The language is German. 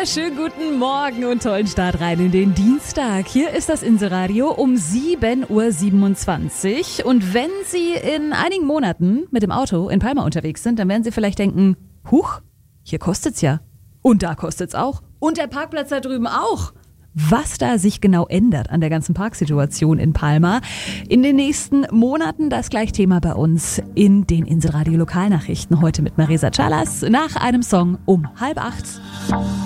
wunderschönen guten Morgen und tollen Start rein in den Dienstag. Hier ist das Inseradio um 7.27 Uhr. Und wenn Sie in einigen Monaten mit dem Auto in Palma unterwegs sind, dann werden Sie vielleicht denken, huch, hier kostet's ja. Und da kostet's auch. Und der Parkplatz da drüben auch. Was da sich genau ändert an der ganzen Parksituation in Palma in den nächsten Monaten, das gleich Thema bei uns in den Inseradio Lokalnachrichten. Heute mit Marisa Chalas nach einem Song um 7:30.